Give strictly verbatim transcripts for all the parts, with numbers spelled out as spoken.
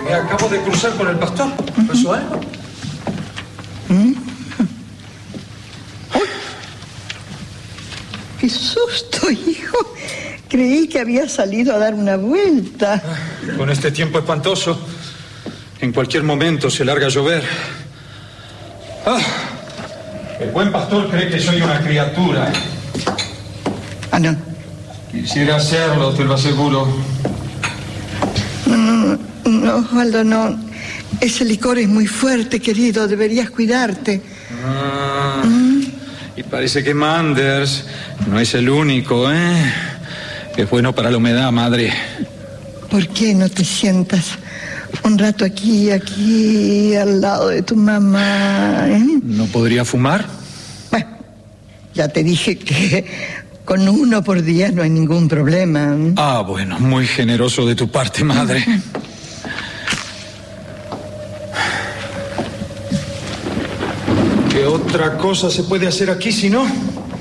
Me acabo de cruzar con el pastor. ¿Pasó algo? ¿Mm? ¡Uy! ¡Qué susto, hijo! Creí que había salido a dar una vuelta. Ah, con este tiempo espantoso, en cualquier momento se larga a llover. Ah, el buen pastor cree que soy una criatura. Ah, no. Quisiera hacerlo, te lo aseguro. No, no, no, Osvaldo, no. Ese licor es muy fuerte, querido. Deberías cuidarte. Ah, ¿Mm? Y parece que Manders no es el único, ¿eh? Es bueno para la humedad, madre. ¿Por qué no te sientas un rato aquí, aquí, al lado de tu mamá, ¿eh? ¿No podría fumar? Bueno, ya te dije que con uno por día no hay ningún problema. Ah, bueno, muy generoso de tu parte, madre. ¿Qué otra cosa se puede hacer aquí si no?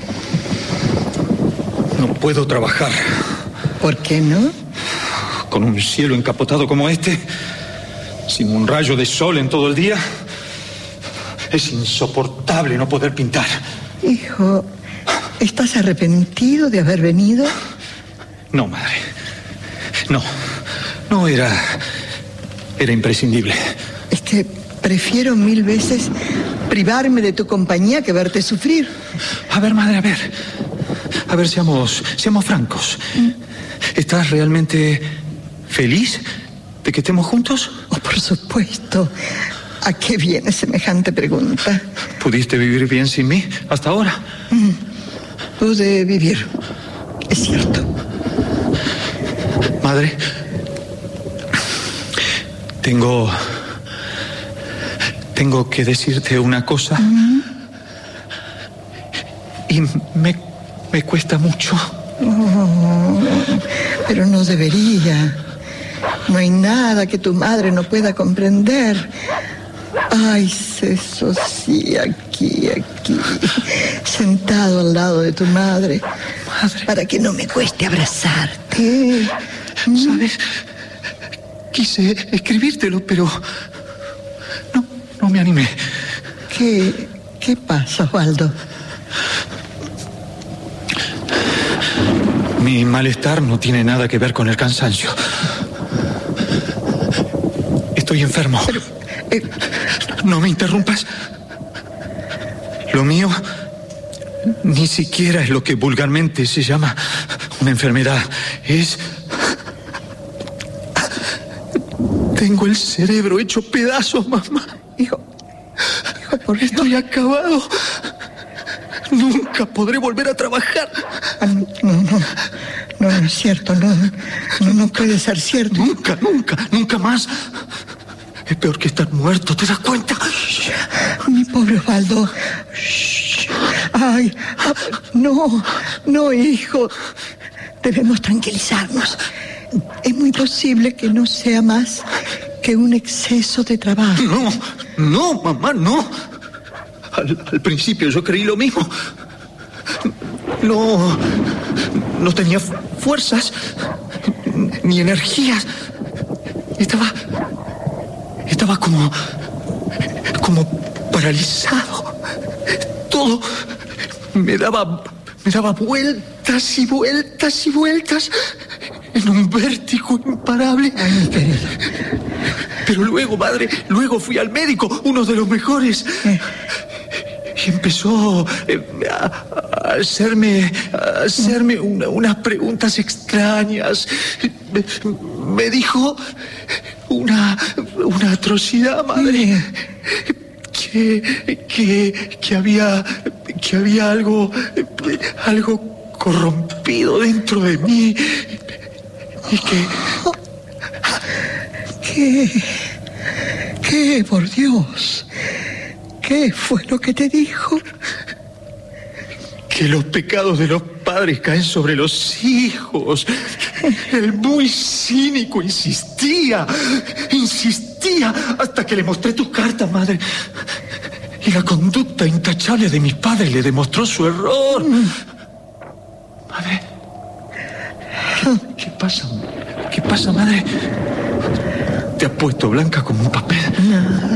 No puedo trabajar. ¿Por qué no? Con un cielo encapotado como este, sin un rayo de sol en todo el día, es insoportable no poder pintar. Hijo, ¿estás arrepentido de haber venido? No, madre. No. No era... Era imprescindible. Es que prefiero mil veces privarme de tu compañía que verte sufrir. A ver, madre, a ver. A ver, seamos, seamos francos. ¿Mm? ¿Estás realmente feliz de que estemos juntos? Oh, por supuesto. ¿A qué viene semejante pregunta? ¿Pudiste vivir bien sin mí hasta ahora? Mm. Pude vivir. Es cierto. Madre, tengo... Tengo que decirte una cosa. Mm. Y me, me cuesta mucho. Oh, pero no debería. No hay nada que tu madre no pueda comprender. Ay, eso sí, aquí, aquí, sentado al lado de tu madre, madre, para que no me cueste abrazarte. ¿Sabes? Quise escribírtelo, pero no, no me animé. ¿Qué, qué pasa, Osvaldo? Mi malestar no tiene nada que ver con el cansancio. Estoy enfermo. Pero, eh... No me interrumpas. Lo mío ni siquiera es lo que vulgarmente se llama una enfermedad. Es... Tengo el cerebro hecho pedazos, mamá. Hijo, hijo, ¿por qué? Estoy acabado. Nunca podré volver a trabajar. Ah, no, no, no, no, no es cierto, no, no, no puede ser cierto. Nunca, nunca, nunca más. Es peor que estar muerto, ¿te das cuenta? Mi pobre Osvaldo. Ay, no, no, hijo. Debemos tranquilizarnos. Es muy posible que no sea más que un exceso de trabajo. No, no, mamá, no. Al, al principio yo creí lo mismo. No, no tenía fuerzas ni energías. Estaba, estaba como, como paralizado. Todo me daba, me daba vueltas y vueltas y vueltas en un vértigo imparable. Ay, mi querido. Pero luego, madre, luego fui al médico, uno de los mejores. Eh. Y empezó eh, a, a hacerme, a hacerme una, unas preguntas extrañas. Me, me dijo una, una atrocidad, madre. Que, que, que había, que había algo, algo corrompido dentro de mí. Y que... ¿Qué? ¿Qué, por Dios? ¿Qué fue lo que te dijo? Que los pecados de los padres caen sobre los hijos. El muy cínico insistía, insistía, hasta que le mostré tu carta, madre. Y la conducta intachable de mis padres le demostró su error. Madre, ¿qué, qué pasa? ¿Qué pasa, madre? te ha puesto blanca como un papel. Nada.